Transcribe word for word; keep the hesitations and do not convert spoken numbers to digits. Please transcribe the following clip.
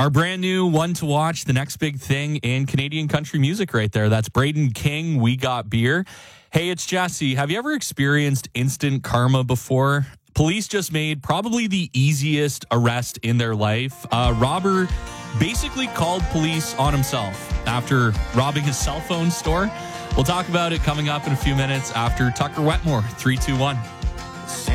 Our brand new one to watch, the next big thing in Canadian country music right there. That's Braden King, We Got Beer. Hey, it's Jesse. Have you ever experienced instant karma before? Police just made probably the easiest arrest in their life. A robber basically called police on himself after robbing his cell phone store. We'll talk about it coming up in a few minutes after Tucker Wetmore, three two one.